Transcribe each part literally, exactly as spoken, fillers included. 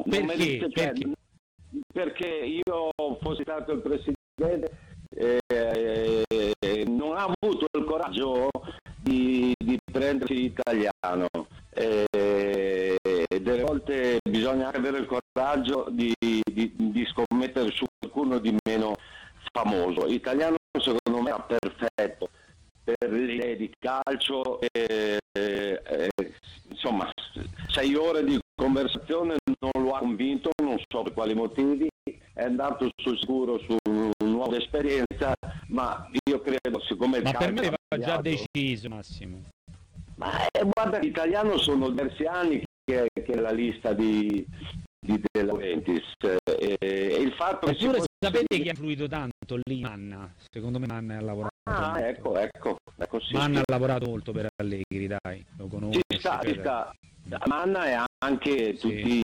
no, perché? non mi dice Perché? perché io fossi stato il presidente, eh, non ha avuto il coraggio di, di prendersi l'italiano. Eh, delle volte bisogna anche avere il coraggio di, di, di scommettere su qualcuno di meno famoso. L'italiano secondo me è perfetto per le idee di calcio, eh, eh, insomma sei ore di conversazione non lo ha convinto, non so per quali motivi, è andato sul sicuro su una nuova esperienza, ma io credo, siccome il Ma per me calcio va ha già cambiato, deciso, Massimo. ma eh, guarda, l'italiano sono diversi anni che, che è la lista di, di De Laurentiis, e, e il fatto che Eppure si sapete possa... chi ha influito tanto lì? Manna. Secondo me Manna ha lavorato Ah, molto. ecco, ecco, ecco sì, Manna sì. ha lavorato molto per Allegri, dai, lo conosco. Ci sta, ci sta. Manna e anche Sì. tutti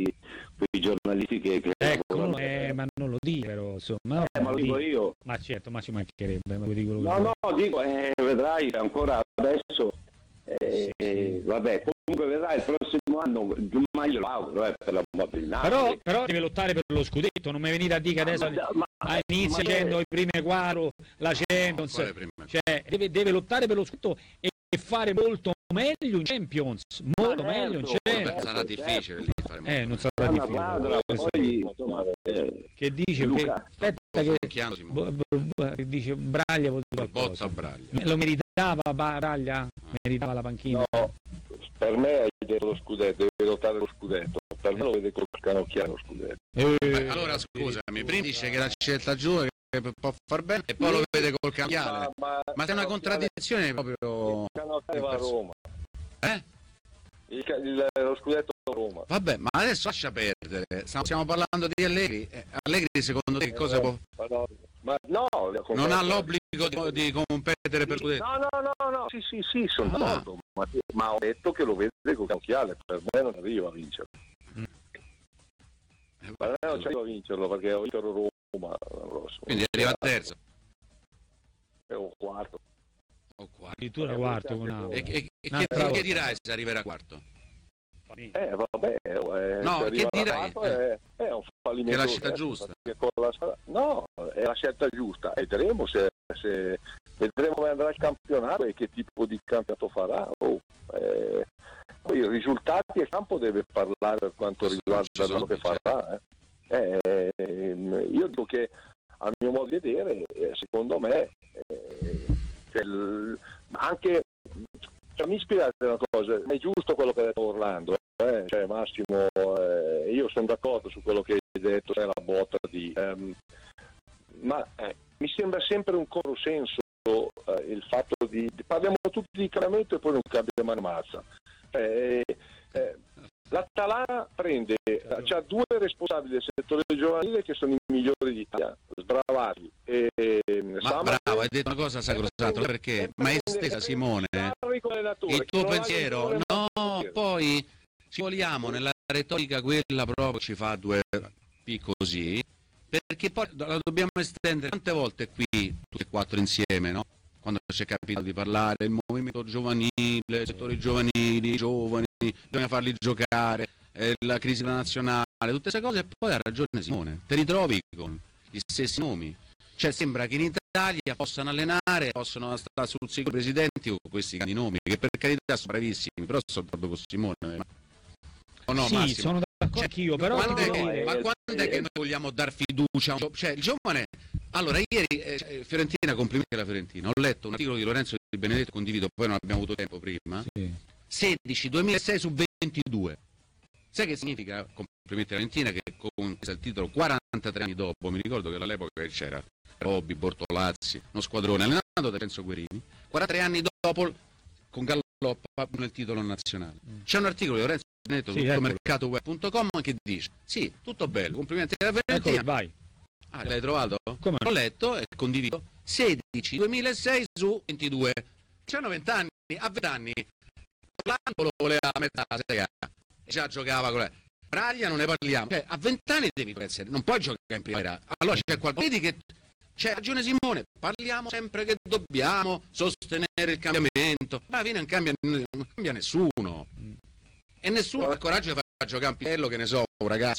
quei giornalisti che, che Ecco, lavorano. eh, ma non lo dico, però, insomma. Eh, ma lo dico io. Ma certo, ma ci mancherebbe, ma lo dico No, no, dico, eh, vedrai ancora adesso, eh, Sì, sì. vabbè, comunque vedrai il prossimo anno, ma io lo auguro, eh, per la del Napoli. Però, però deve lottare per lo scudetto, non mi venite a dire che adesso Ma- ma- ah, inizia ma- dicendo i primi quattro, la Champions, Quale prima? cioè deve, deve lottare per lo scudetto e, e fare molto meglio in Champions, molto Ma meglio in certo, Champions. certo. Sarà difficile lì fare molto. Eh, non sarà Una difficile. squadra, Questo- poi, insomma, eh, Che dice? Luca. Che, aspetta che Chiaro, Simone. bo- bo- bo- che dice Braglia vuol dire Botta qualcosa. Braglia. Lo meritava Ba- Braglia? Meritava la panchina? No, per me hai detto lo scudetto, deve lottare lo scudetto, per me lo vede col canocchiano lo scudetto. Eh, Beh, allora scusami, prima dice che la scelta giusta che può far bene e poi lo vede col cambiale. ma, Ma c'è una contraddizione proprio. Il canocchiale va a Roma. Eh? Il, ca- il- lo scudetto a Roma. Vabbè, ma adesso lascia perdere. Stiamo, stiamo parlando di Allegri. Eh, Allegri secondo te che cosa può? Ma no, ma no, Non ha l'obbligo di, di competere per scudetto. No, no, no, no, sì, sì, sì, sono Ah. d'accordo, ma, ma ho detto che lo vede col canocchiale, per me non arriva a vincere. Eh, Per me non c'è a vincerlo perché ho vinto Roma, non lo so. Quindi arriva terzo. È un quarto. O quarto. addirittura quarto con Napoli. E, e- e No, che, bravo. che dirai se arriverà quarto? Eh, vabbè, eh, No, se arriva che dirai? quarto È, è un fallimento. Che è la scelta adesso, giusta. perché con la- no, è la scelta giusta. Vedremo se, se vedremo come andrà il campionato e che tipo di campionato farà. Oh, eh, poi i risultati e il campo deve parlare per quanto Ci riguarda sono, quello che certo. farà. Eh. Eh, ehm, io dico che a mio modo di vedere, eh, secondo me, eh, che il- anche cioè, mi ispirate una cosa, è giusto quello che ha detto Orlando, eh? Cioè, Massimo, eh, io sono d'accordo su quello che hai detto, è la botta di... ehm, ma eh, mi sembra sempre un controsenso eh, il fatto di, di... Parliamo tutti di cambiamento e poi non cambia mai mazza. Eh, eh, L'Atalanta prende, c'ha due responsabili del settore giovanile che sono i migliori d'Italia, Sbravati e Ma Samar. bravo, hai detto una cosa sacrosanta, perché maestà Simone, il tuo pensiero, no, poi ci vogliamo nella retorica quella proprio ci fa due P così, perché poi la dobbiamo estendere tante volte qui, tutti e quattro insieme, no? Quando ci è capitato di parlare del movimento giovanile, settori giovanili, giovani, bisogna farli giocare, eh, la crisi nazionale, tutte queste cose, e poi ha ragione Simone, te ritrovi con gli stessi nomi. Cioè sembra che in Italia possano allenare, possono stare sul sicuro presidenti con questi grandi nomi, che per carità sono bravissimi, però sono d'accordo con Simone. Ma... O no, sì, Massimo? sono d'accordo Cioè, anch'io, però quando è devo che- dire- ma quando è che noi vogliamo dar fiducia a un gio- cioè il giovane, allora ieri eh, Fiorentina, complimenti alla Fiorentina, ho letto un articolo di Lorenzo Di Benedetto, condivido, poi non abbiamo avuto tempo prima, Sì. sedici duemilasei su ventidue, sai che significa? Complimenti alla Fiorentina, che con il titolo quarantatré anni dopo, mi ricordo che all'epoca c'era Robbi, Bortolazzi, uno squadrone allenato da Renzo Guerini, quarantatré anni dopo con Galloppa nel titolo nazionale. C'è un articolo di Lorenzo Benedetto Sì, su eccolo. mercatoweb punto com che dice sì, tutto bello, complimenti alla Eccolo, Fiorentina. vai. Ah, l'hai trovato? Come no? L'ho letto e condivido. sedici duemilasei su ventidue. C'hanno venti anni, a venti anni l'angolo voleva la metà Serie A e già giocava con la Braglia, non ne parliamo. Cioè, a venti anni devi essere, non puoi giocare in primavera. Allora c'è qualcosa vedi che c'è ragione Simone, parliamo sempre che dobbiamo sostenere il cambiamento, ma alla fine non cambia, non cambia nessuno. E nessuno ha il coraggio di far giocare un Pirello, che ne so, un ragazzo